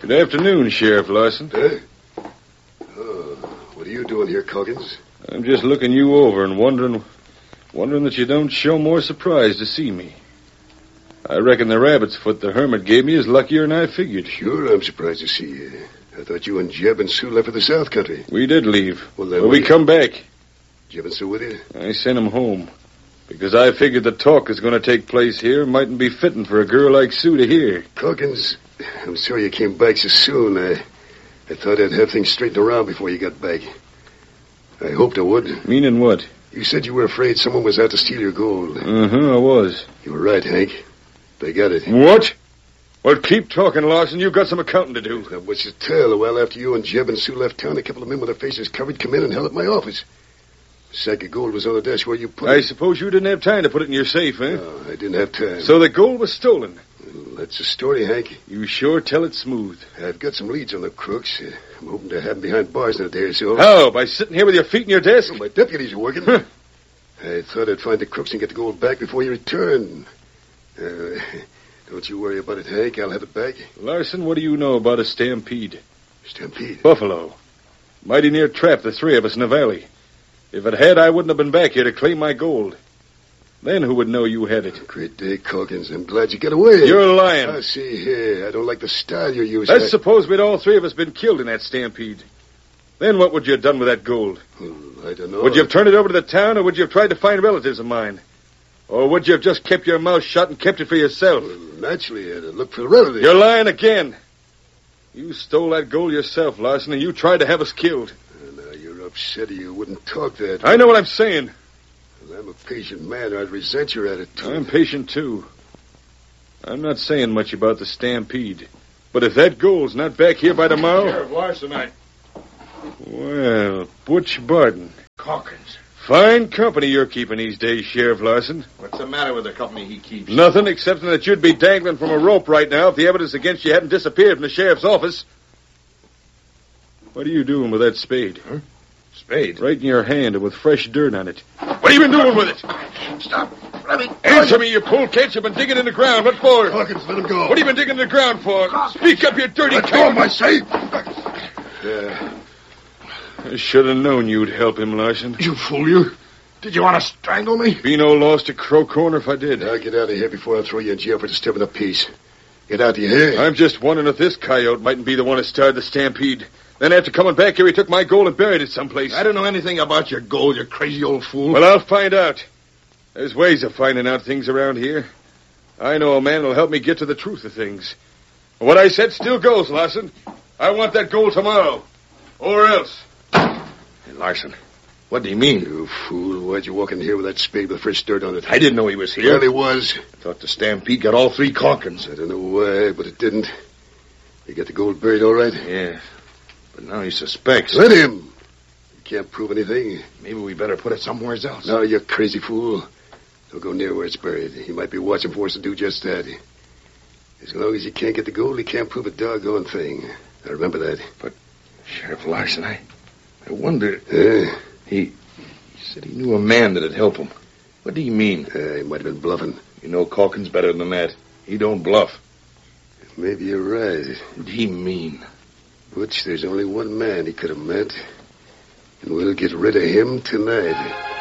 Good afternoon, Sheriff Larson. Huh? Oh, what are you doing here, Coggins? I'm just looking you over and wondering that you don't show more surprise to see me. I reckon the rabbit's foot the hermit gave me is luckier than I figured. Sure, I'm surprised to see you. I thought you and Jeb and Sue left for the South Country. We did leave. Well, then but we come back. Jeb and Sue with you? I sent him home. Because I figured the talk is going to take place here mightn't be fitting for a girl like Sue to hear. Coggins, I'm sorry you came back so soon. I thought I'd have things straightened around before you got back. I hoped I would. Meaning what? You said you were afraid someone was out to steal your gold. I was. You were right, Hank. They got it. What? Well, keep talking, Larson. You've got some accounting to do. Not much to tell. A while after you and Jeb and Sue left town, a couple of men with their faces covered come in and held up my office. A sack of gold was on the desk where you put it. I suppose you didn't have time to put it in your safe, eh? No, I didn't have time. So the gold was stolen. Well, that's the story, Hank. You sure tell it smooth. I've got some leads on the crooks. I'm hoping to have them behind bars in a day or so. How? By sitting here with your feet in your desk? Well, my deputies are working. I thought I'd find the crooks and get the gold back before you return. Don't you worry about it, Hank. I'll have it back. Larson, what do you know about a stampede? Stampede? Buffalo. Mighty near trapped the three of us in the valley. If it had, I wouldn't have been back here to claim my gold. Then who would know you had it? Great day, Coggins. I'm glad you got away. You're lying. Ah, see here. I don't like the style you're using. Let's suppose we'd all three of us been killed in that stampede. Then what would you have done with that gold? Well, I don't know. Would you have turned it over to the town, or would you have tried to find relatives of mine? Or would you have just kept your mouth shut and kept it for yourself? Well, naturally, I'd look for the relatives. You're lying again. You stole that gold yourself, Larson, and you tried to have us killed. Now you're upset or you wouldn't talk that way. I know what I'm saying. Well, I'm a patient man. I'd resent your attitude. I'm patient, too. I'm not saying much about the stampede. But if that gold's not back here by tomorrow... Sheriff Larson, Well, Butch Barton. Coggins. Fine company you're keeping these days, Sheriff Larson. What's the matter with the company he keeps? Nothing, except that you'd be dangling from a rope right now if the evidence against you hadn't disappeared from the sheriff's office. What are you doing with that spade? Huh? Spade? Right in your hand and with fresh dirt on it. What have you been doing with it? Stop. Let me... Answer me, you polecat. You've been digging in the ground. What for? Coggins, let him go. What have you been digging in the ground for? Speak up, you dirty Let go coward. of my safe. I should have known you'd help him, Larson. You fool, you. Did you want to strangle me? Be no loss to Crow Corner if I did. Now get out of here before I throw you in jail for disturbing the peace. Get out, do you hear? I'm just wondering if this coyote mightn't be the one that started the stampede. Then after coming back here, he took my gold and buried it someplace. I don't know anything about your gold, you crazy old fool. Well, I'll find out. There's ways of finding out things around here. I know a man who'll help me get to the truth of things. What I said still goes, Larson. I want that gold tomorrow. Or else. Hey, Larson, what do you mean? You fool. Why'd you walk in here with that spade with fresh dirt on it? I didn't know he was here. Well, he was. I thought the stampede got all three Calkins. I don't know why, but it didn't. You got the gold buried all right? Yeah, but now he suspects. Let him. You can't prove anything. Maybe we better put it somewhere else. No, you crazy fool. Don't go near where it's buried. He might be watching for us to do just that. As long as he can't get the gold, he can't prove a doggone thing. Now remember that. But, Sheriff Larson, I wonder... He said he knew a man that'd help him. What do you mean? He might have been bluffing. You know Calkins better than that. He don't bluff. Maybe you're right. What do he mean? Butch, there's only one man he could have met. And we'll get rid of him tonight.